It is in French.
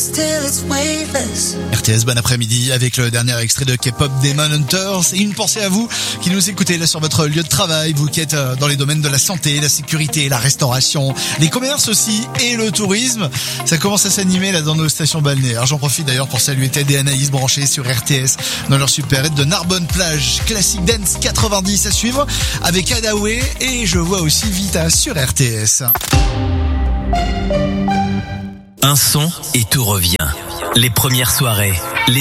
RTS, bon après-midi avec le dernier extrait de K-pop Demon Hunters et une pensée à vous qui nous écoutez là sur votre lieu de travail, vous qui êtes dans les domaines de la santé, la sécurité, la restauration, les commerces aussi et le tourisme. Ça commence à s'animer là dans nos stations balnéaires. J'en profite d'ailleurs pour saluer Ted et Anaïs branchés sur RTS dans leur super aide de Narbonne Plage. Classic Dance 90 à suivre avec Adawe et je vois aussi Vita sur RTS. Un son et tout revient. Les premières soirées, les